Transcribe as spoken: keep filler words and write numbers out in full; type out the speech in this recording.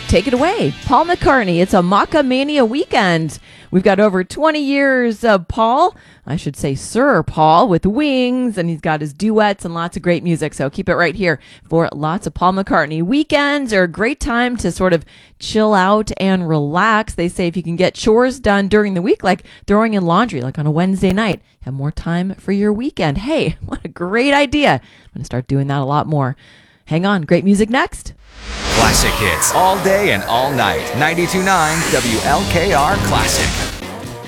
Take it away, Paul McCartney. It's a Macamania weekend. We've got over twenty years of Paul, I should say Sir Paul, with Wings, and he's got his duets and lots of great music. So keep it right here for lots of Paul McCartney. Weekends are a great time to sort of chill out and relax. They say if you can get chores done during the week, like throwing in laundry, like on a Wednesday night, have more time for your weekend. Hey, what a great idea. I'm going to start doing that a lot more. Hang on, great music next. Classic hits all day and all night. ninety-two point nine W L K R Classic.